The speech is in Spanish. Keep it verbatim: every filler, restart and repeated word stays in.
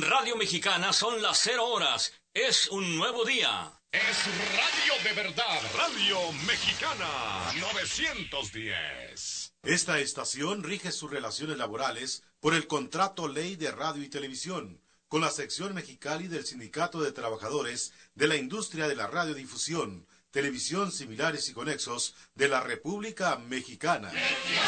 Radio Mexicana son las cero horas. Es un nuevo día. Es radio de verdad. Radio Mexicana novecientos diez. Esta estación rige sus relaciones laborales por el Contrato Ley de Radio y Televisión, con la sección Mexicali del Sindicato de Trabajadores de la Industria de la Radiodifusión, Televisión Similares y Conexos de la República Mexicana.